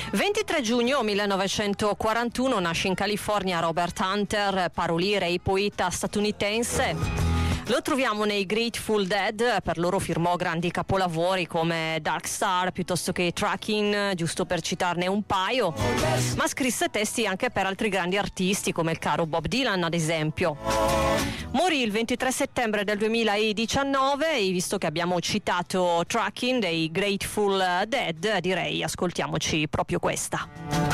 23 giugno 1941 nasce in California Robert Hunter, paroliere e poeta statunitense. Lo troviamo nei Grateful Dead, per loro firmò grandi capolavori come Dark Star piuttosto che Tracking, giusto per citarne un paio, ma scrisse testi anche per altri grandi artisti come il caro Bob Dylan ad esempio. Morì il 23 settembre del 2019 e visto che abbiamo citato Tracking dei Grateful Dead, direi ascoltiamoci proprio questa.